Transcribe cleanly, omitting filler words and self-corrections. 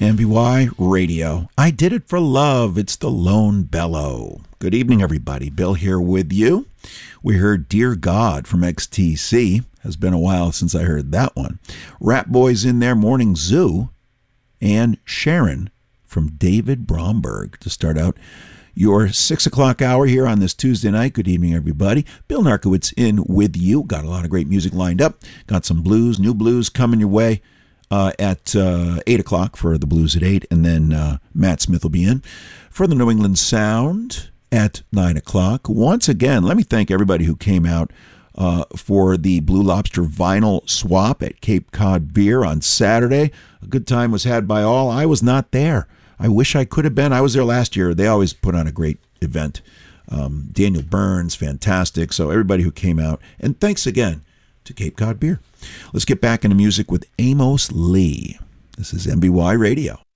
MBY Radio. I did it for love. It's the Lone Bellow. Good evening, everybody. Bill here with you. We heard Dear God from XTC. Has been a while since I heard that one. Rat Boys in there, Morning Zoo, and Sharon from David Bromberg to start out your 6 o'clock hour here on this Tuesday night. Good evening, everybody. Bill Narkowitz in with you. Got a lot of great music lined up. Got some blues, new blues coming your way at 8 o'clock for the blues at 8. And then Matt Smith will be in for the New England Sound at 9 o'clock. Once again, let me thank everybody who came out for the Blue Lobster vinyl swap at Cape Cod Beer on Saturday. A good time was had by all. I was not there. I wish I could have been. I was there last year. They always put on a great event. Daniel Burns, fantastic. So everybody who came out. And thanks again to Cape Cod Beer. Let's get back into music with Amos Lee. This is MBY Radio.